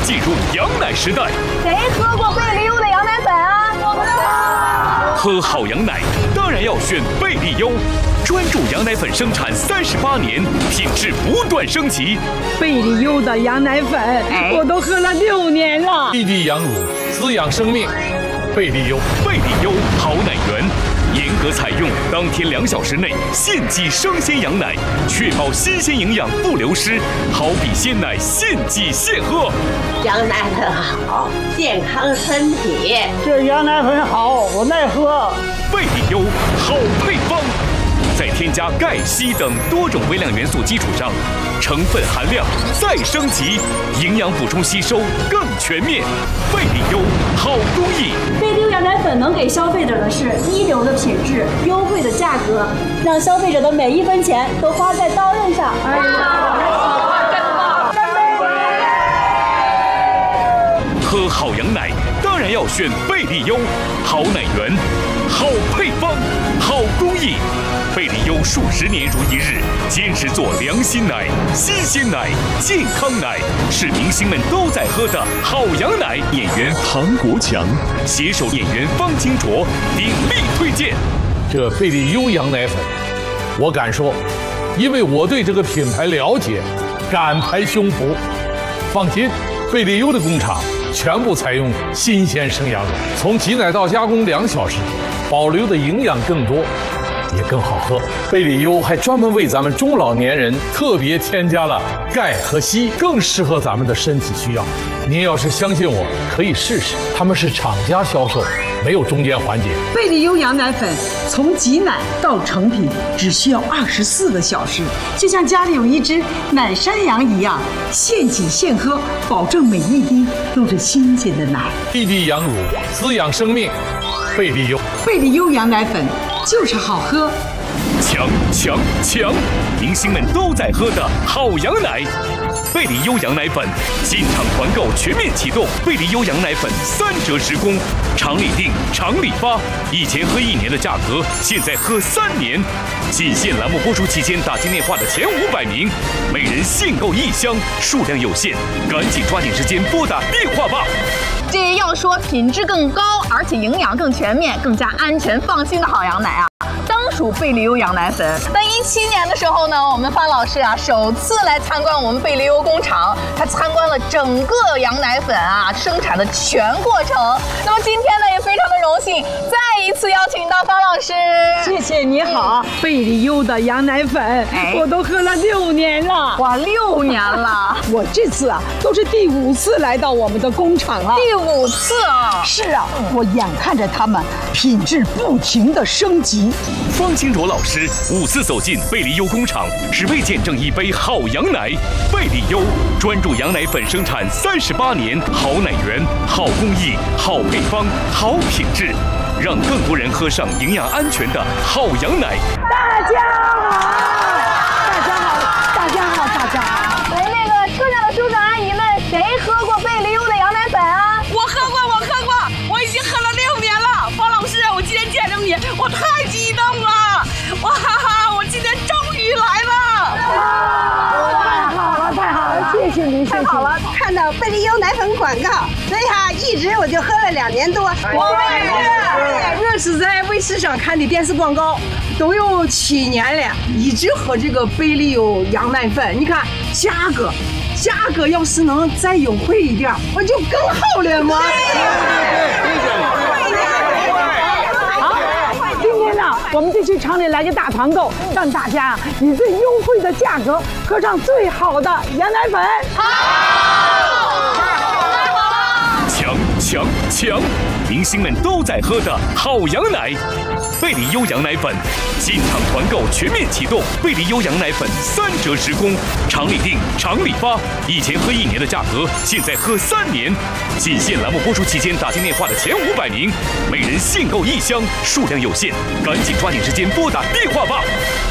进入羊奶时代。 谁喝过贝利优的羊奶粉啊？ 喝好羊奶当然要选贝利优，专注羊奶粉生产38年，品质不断升级。 贝利优的羊奶粉，我都喝了6年了。 滴滴羊乳，滋养生命。贝利优， 贝利优好奶源，严格采用当天2小时内现挤生鲜羊奶，确保新鲜营养不流失，好比鲜奶现挤现喝。 羊奶粉好，健康身体。 这羊奶粉好，我爱喝。 贝利优好配方，在添加钙、硒等多种微量元素基础上，成分含量再升级，营养补充吸收更全面。贝利优好工艺， 贝利优羊奶粉能给消费者的是一流的品质、优惠的价格，让消费者的每1分钱都花在刀刃上。 喝好羊奶当然要选贝利优，好奶源，好配方，好工艺。贝利优数10年如一日，坚持做良心奶、新鲜奶、健康奶，是明星们都在喝的好羊奶。演员唐国强携手演员方清卓鼎力推荐这贝利优羊奶粉，我敢说，因为我对这个品牌了解，敢拍胸脯。放心，贝利优的工厂全部采用新鲜生羊乳，从挤奶到加工2小时，保留的营养更多，也更好喝。贝利优还专门为咱们中老年人特别添加了钙和硒，更适合咱们的身体需要。您要是相信我，可以试试，他们是厂家销售，没有中间环节。 贝利优羊奶粉从挤奶到成品只需要24个小时，就像家里有一只奶山羊一样，现挤现喝，保证每一滴都是新鲜的奶。 滴滴羊乳，滋养生命。贝利优， 贝利优羊奶粉就是好喝。 强强强！明星们都在喝的好羊奶，贝利优羊奶粉进场团购全面启动，贝利优羊奶粉3折10供，厂里订，厂里发，以前喝1年的价格，现在喝3年。仅限栏目播出期间打进电话的前500名，每人限购1箱，数量有限，赶紧抓紧时间拨打电话吧。 这要说品质更高，而且营养更全面、更加安全放心的好羊奶啊，当属贝利优羊奶粉。在17年的时候呢，我们方老师啊首次来参观我们贝利优工厂，他参观了整个羊奶粉啊生产的全过程。那么今天呢，也非常的荣幸，再一次邀请到方老师。 谢谢你好，贝利优的羊奶粉，我都喝了6年了。 哇，6年了！ 我这次啊都是第5次来到我们的工厂了。 第5次啊！ 是啊，我眼看着他们品质不停的升级。 方清卓老师5次走进贝利优工厂，只为见证一杯好羊奶。贝利优专注羊奶粉生产38年，好奶源、好工艺、好配方、好品质，让更多人喝上营养安全的好羊奶。 大家好，大家好，大家好，大家好！ 哎，那个车上的叔叔阿姨们，谁喝过贝利优的羊奶粉啊？ 我喝过，我已经喝了6年了。方老师，我今天见着你，我太激动了！哇哈哈，我今天终于来了！ 太好了，谢谢您， 太好了，看到贝利优奶粉广告，所以哈，一直我就喝了2年多。 我也是， 我是在卫视上看的电视广告，都有7年了，一直喝这个贝利优羊奶粉。你看价格要是能再优惠一点，我就更好了嘛。 今天呢，我们就去厂里来个大团购，让大家以最优惠的价格喝上最好的羊奶粉。 强强强！明星们都在喝的好羊奶，贝利优羊奶粉进场团购全面启动，贝利优羊奶粉3折10供，厂里订，厂里发，以前喝1年的价格，现在喝3年。仅限栏目播出期间打进电话的前500名，每人限购1箱，数量有限，赶紧抓紧时间拨打电话吧。